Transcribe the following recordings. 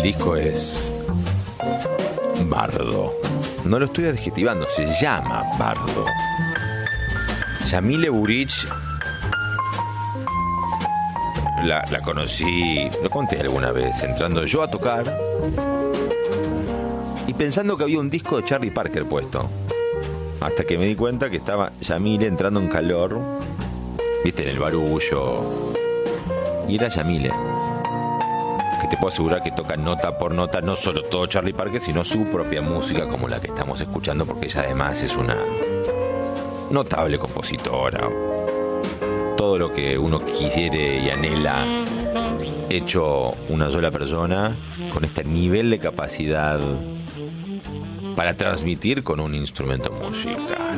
disco es Bardo. No lo estoy adjetivando, se llama Bardo. Yamile Buric la conocí, lo conté alguna vez, entrando yo a tocar y pensando que había un disco de Charlie Parker puesto. Hasta que me di cuenta que estaba Yamile entrando en calor, viste, en el barullo. Y era Yamile. Que te puedo asegurar que toca nota por nota, no solo todo Charlie Parker, sino su propia música como la que estamos escuchando, porque ella además es una notable compositora. Todo lo que uno quiere y anhela hecho una sola persona, con este nivel de capacidad para transmitir con un instrumento musical.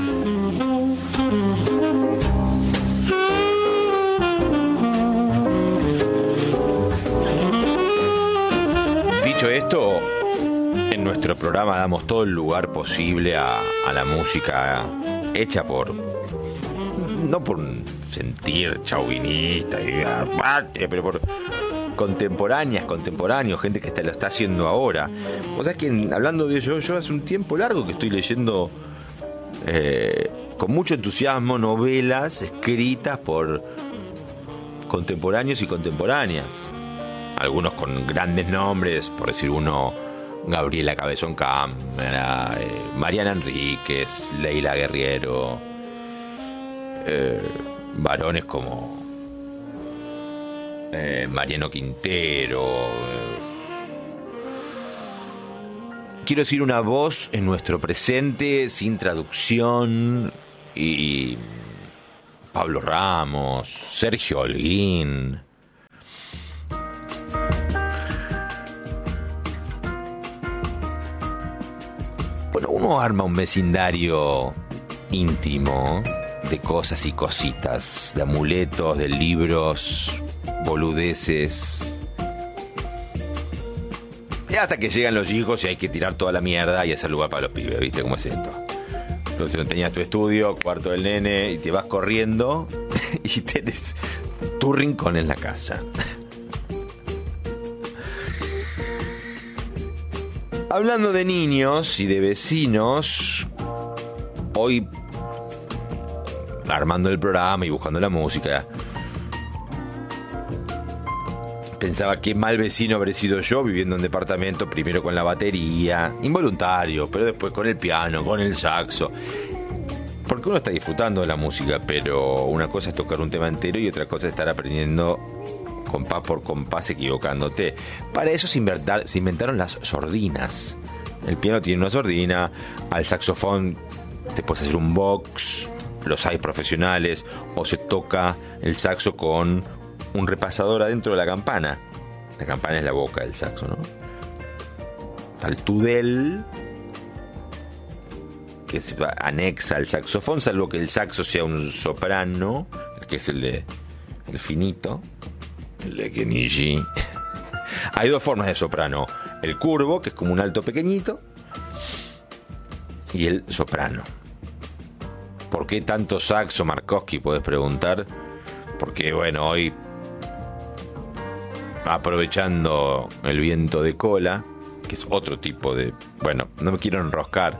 Dicho esto, en nuestro programa damos todo el lugar posible a la música hecha por, no por un sentir chauvinista y pero por contemporáneos, gente que lo está haciendo ahora. O sea que hablando de ello, yo hace un tiempo largo que estoy leyendo con mucho entusiasmo novelas escritas por contemporáneos y contemporáneas. Algunos con grandes nombres, por decir uno, Gabriela Cabezón Cámara, Mariana Enríquez, Leila Guerriero, varones como Mariano Quintero. Quiero decir, una voz en nuestro presente sin traducción, y Pablo Ramos, Sergio Holguín. Bueno, uno arma un vecindario íntimo de cosas y cositas, de amuletos, de libros, boludeces. Y hasta que llegan los hijos y hay que tirar toda la mierda y hacer lugar para los pibes, ¿viste cómo es esto? Entonces tenías tu estudio, cuarto del nene, y te vas corriendo y tenés tu rincón en la casa. Hablando de niños y de vecinos, hoy, armando el programa y buscando la música, pensaba qué mal vecino habré sido yo viviendo en un departamento, primero con la batería, involuntario, pero después con el piano, con el saxo. Porque uno está disfrutando de la música, pero una cosa es tocar un tema entero y otra cosa es estar aprendiendo compás por compás, equivocándote. Para eso se inventaron las sordinas. El piano tiene una sordina, al saxofón te puedes hacer un box, los hay profesionales, o se toca el saxo con un repasador adentro de la campana. La campana es la boca del saxo, ¿no? Al tudel, que se anexa al saxofón, salvo que el saxo sea un soprano, que es el finito, el de Kenichi. Hay dos formas de soprano: el curvo, que es como un alto pequeñito, y el soprano. ¿Por qué tanto saxo, Markowski? Puedes preguntar. Porque, bueno, hoy, aprovechando el viento de cola, que es otro tipo de... Bueno, no me quiero enroscar.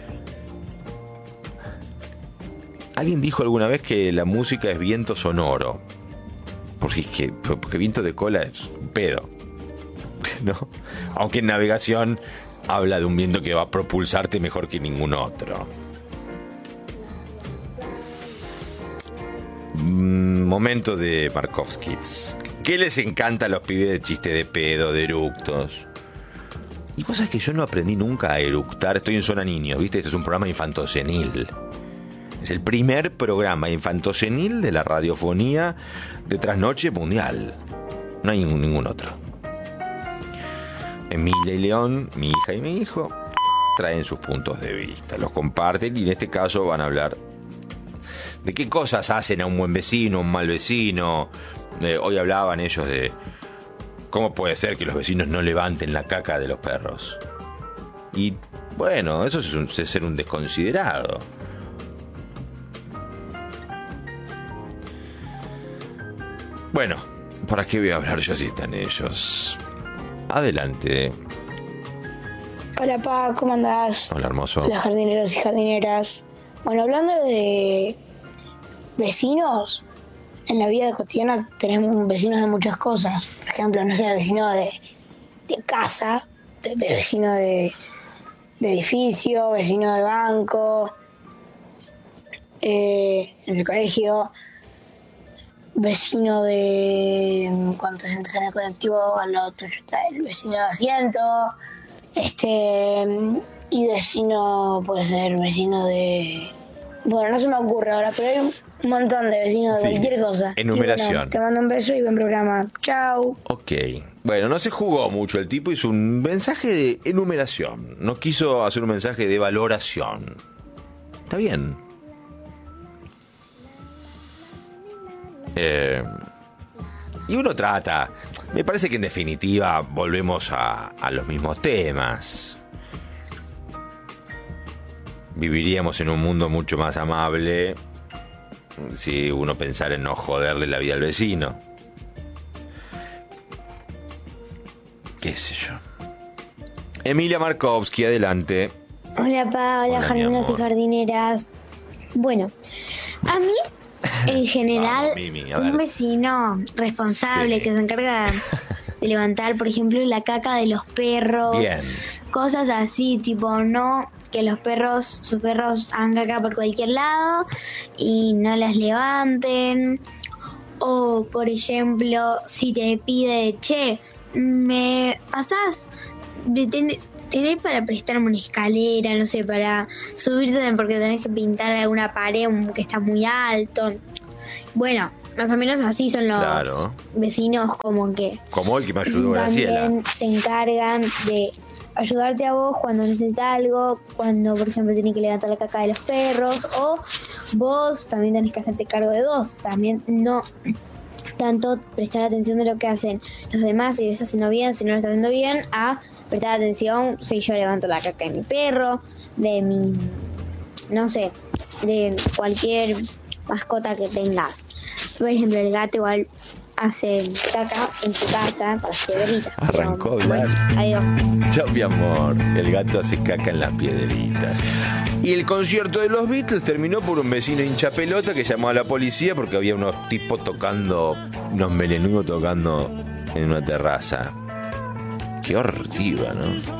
Alguien dijo alguna vez que la música es viento sonoro. Porque viento de cola es un pedo, ¿no? Aunque en navegación habla de un viento que va a propulsarte mejor que ningún otro. Momento de Markovskis. ¿Qué les encanta a los pibes de chiste de pedo, de eructos? Y cosas que yo no aprendí nunca a eructar. Estoy en Zona Niños, ¿viste? Este es un programa infantosenil. Es el primer programa infantosenil de la radiofonía de trasnoche mundial. No hay ningún otro. Emilia y León, mi hija y mi hijo, traen sus puntos de vista, los comparten y en este caso van a hablar de qué cosas hacen a un buen vecino, un mal vecino. Hoy hablaban ellos de cómo puede ser que los vecinos no levanten la caca de los perros. Y bueno, eso es ser un desconsiderado. Bueno, ¿para qué voy a hablar yo si están ellos? Adelante. Hola, Pa, ¿cómo andás? Hola, hermoso. Hola, jardineros y jardineras. Bueno, hablando de vecinos, en la vida cotidiana tenemos vecinos de muchas cosas. Por ejemplo, no sé, vecino de casa, vecino de edificio, vecino de banco, en el colegio, vecino de cuando te sientas en el colectivo, al lado tuyo está el vecino de asiento, y vecino puede ser vecino de... Bueno, no se me ocurre ahora, pero hay un montón de vecinos de cualquier cosa. Enumeración. Y bueno, te mando un beso y buen programa. Chau. Ok. Bueno, no se jugó mucho. El tipo hizo un mensaje de enumeración. No quiso hacer un mensaje de valoración. Está bien. Y uno trata. Me parece que en definitiva volvemos a los mismos temas. Viviríamos en un mundo mucho más amable si uno pensara en no joderle la vida al vecino. ¿Qué sé yo? Emilia Markovsky, adelante. Hola, Pa, hola, jardineros y jardineras. Bueno, a mí, en general, Vamos, Mimi, a ver. un vecino responsable Sí. que se encarga de levantar, por ejemplo, la caca de los perros. Bien. Cosas así, tipo, no que sus perros hagan caca por cualquier lado y no las levanten. O, por ejemplo, si te pide, che, me pasás, tenés para prestarme una escalera, no sé, para subirte porque tenés que pintar alguna pared que está muy alto. Bueno, más o menos así son los Claro. vecinos, como que Como el que me ayudó Graciela. también se encargan de ayudarte a vos cuando necesitas algo, cuando por ejemplo tenés que levantar la caca de los perros, o vos también tenés que hacerte cargo de vos, también no tanto prestar atención de lo que hacen los demás, si lo estás haciendo bien, si no lo estás haciendo bien, a prestar atención si yo levanto la caca de mi perro, de mi, no sé, de cualquier mascota que tengas. Por ejemplo, el gato igual hace caca en tu casa con las piedritas. Arrancó Pero, bueno, Blas. adiós. Chao, mi amor. El gato hace caca en las piedritas. Y el concierto de los Beatles terminó por un vecino hincha pelota que llamó a la policía porque había unos tipos tocando, unos melenudos tocando en una terraza. Qué hortiva, ¿no?